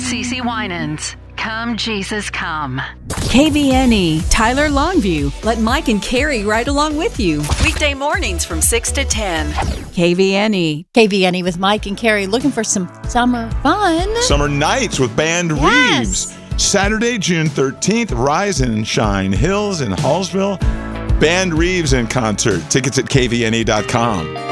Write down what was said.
CeCe Winans. Come, Jesus, come. KVNE, Tyler Longview. Let Mike and Carrie ride along with you. Weekday mornings from 6 to 10. KVNE. KVNE with Mike and Carrie, looking for some summer fun. Summer nights with Band Reeves. Saturday, June 13th, Rise and Shine Hills in Hallsville. Band Reeves in concert. Tickets at kvne.com.